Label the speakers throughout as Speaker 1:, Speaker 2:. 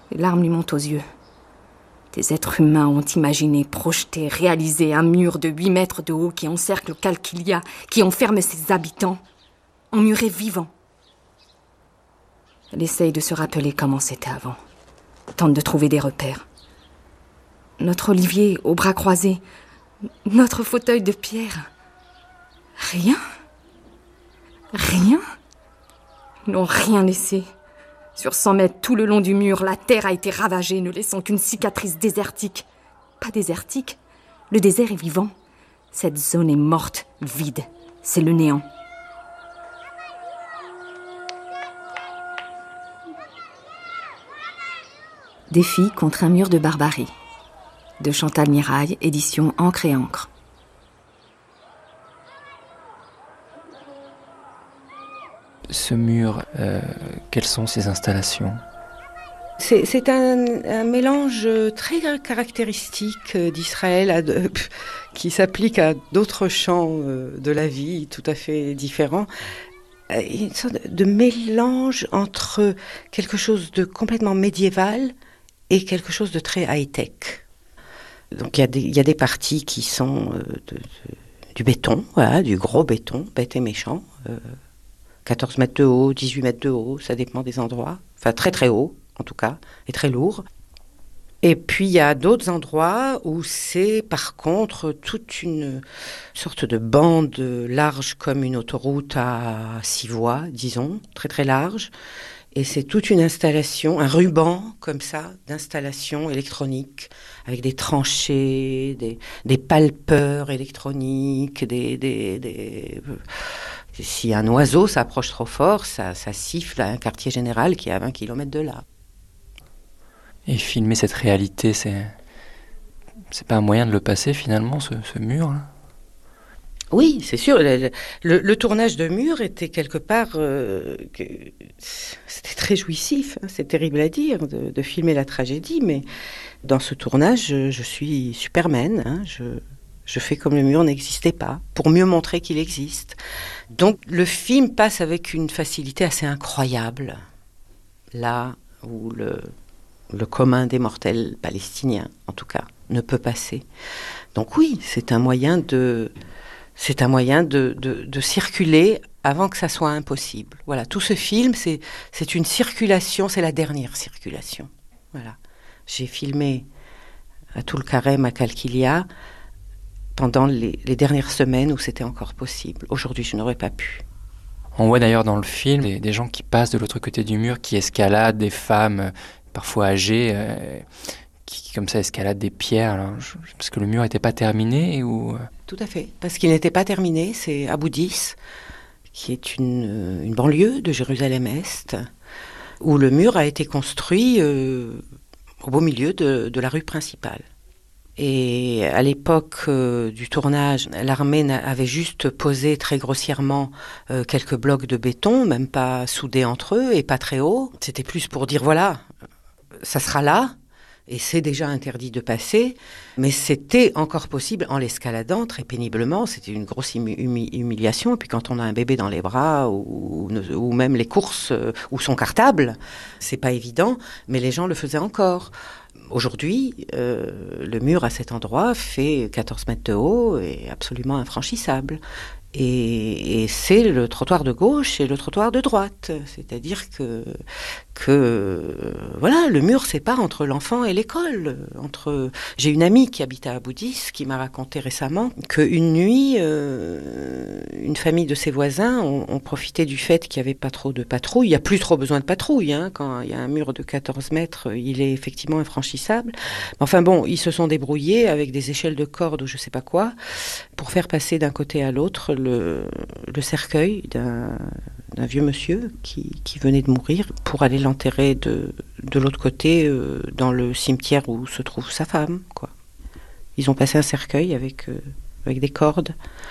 Speaker 1: Les larmes lui montent aux yeux. Des êtres humains ont imaginé, projeté, réalisé un mur de 8 mètres de haut qui encercle Qalqilia, qui enferme ses habitants, emmurés vivants. Elle essaye de se rappeler comment c'était avant. Tente de trouver des repères. Notre Olivier aux bras croisés, notre fauteuil de pierre. Rien. Rien. Ils n'ont rien laissé. Sur 100 mètres, tout le long du mur, la terre a été ravagée, ne laissant qu'une cicatrice désertique. Pas désertique. Le désert est vivant. Cette zone est morte, vide. C'est le néant. Défi contre un mur de barbarie. De Chantal Mirail, édition Encre et Encre.
Speaker 2: Ce mur, quelles sont ses installations ?
Speaker 3: C'est un mélange très caractéristique d'Israël qui s'applique à d'autres champs de la vie tout à fait différents. Une sorte de mélange entre quelque chose de complètement médiéval et quelque chose de très high-tech. Donc il y a des parties qui sont du béton, voilà, du gros béton, bête et méchant, 14 mètres de haut, 18 mètres de haut, ça dépend des endroits, enfin très très haut en tout cas, et très lourd. Et puis il y a d'autres endroits où c'est par contre toute une sorte de bande large comme une autoroute à 6 voies, disons, très très large. Et c'est toute une installation, un ruban comme ça, d'installation électronique, avec des tranchées, des palpeurs électroniques, si un oiseau s'approche trop fort, ça siffle à un quartier général qui est à 20 km de là.
Speaker 2: Et filmer cette réalité, c'est pas un moyen de le passer finalement, ce mur là ?
Speaker 3: Oui, c'est sûr. Le tournage de mur était quelque part... c'était très jouissif, hein, c'est terrible à dire, de filmer la tragédie, mais dans ce tournage, je suis Superman, hein, je fais comme le mur n'existait pas, pour mieux montrer qu'il existe. Donc le film passe avec une facilité assez incroyable, là où le commun des mortels palestiniens, en tout cas, ne peut passer. Donc oui, c'est un moyen de circuler avant que ça soit impossible. Voilà, tout ce film, c'est une circulation, c'est la dernière circulation. Voilà. J'ai filmé à Toul Karem, à Qalqilia, pendant les dernières semaines où c'était encore possible. Aujourd'hui, je n'aurais pas pu.
Speaker 2: On voit d'ailleurs dans le film des gens qui passent de l'autre côté du mur, qui escaladent, des femmes parfois âgées, qui comme ça escaladent des pierres. Alors, parce que le mur n'était pas terminé ou...
Speaker 3: Tout à fait, parce qu'il n'était pas terminé. C'est à Boudis, qui est une banlieue de Jérusalem-Est, où le mur a été construit au beau milieu de la rue principale. Et à l'époque du tournage, l'armée avait juste posé très grossièrement quelques blocs de béton, même pas soudés entre eux et pas très hauts. C'était plus pour dire voilà, ça sera là. Et c'est déjà interdit de passer, mais c'était encore possible en l'escaladant très péniblement. C'était une grosse humiliation. Et puis quand on a un bébé dans les bras ou même les courses ou son cartable, c'est pas évident, mais les gens le faisaient encore. Aujourd'hui, le mur à cet endroit fait 14 mètres de haut et absolument infranchissable. Et c'est le trottoir de gauche et le trottoir de droite. C'est-à-dire que voilà, le mur sépare entre l'enfant et l'école. J'ai une amie qui habite à Boudis qui m'a raconté récemment qu'une nuit, une famille de ses voisins ont profité du fait qu'il n'y avait pas trop de patrouilles. Il n'y a plus trop besoin de patrouilles. Hein. Quand il y a un mur de 14 mètres, il est effectivement infranchissable. Enfin bon, ils se sont débrouillés avec des échelles de corde ou je ne sais pas quoi pour faire passer d'un côté à l'autre le cercueil d'un vieux monsieur qui venait de mourir pour aller l'enterrer de l'autre côté dans le cimetière où se trouve sa femme, quoi. Ils ont passé un cercueil avec des cordes.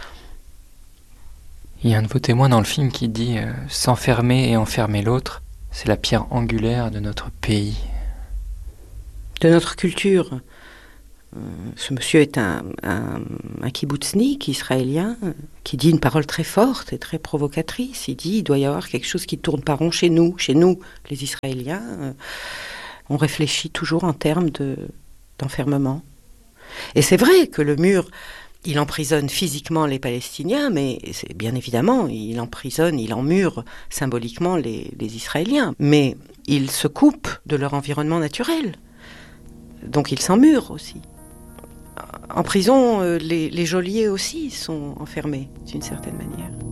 Speaker 2: Il y a un de vos témoins dans le film qui dit « S'enfermer et enfermer l'autre, c'est la pierre angulaire de notre pays. »
Speaker 3: De notre culture. Ce monsieur est un kibbutznik israélien qui dit une parole très forte et très provocatrice. Il dit il doit y avoir quelque chose qui ne tourne pas rond chez nous les Israéliens. On réfléchit toujours en termes d'enfermement. Et c'est vrai que le mur, il emprisonne physiquement les Palestiniens, mais bien évidemment, il emprisonne, il emmure symboliquement les Israéliens. Mais il se coupe de leur environnement naturel. Donc il s'emmure aussi. En prison, les geôliers aussi sont enfermés, d'une certaine manière.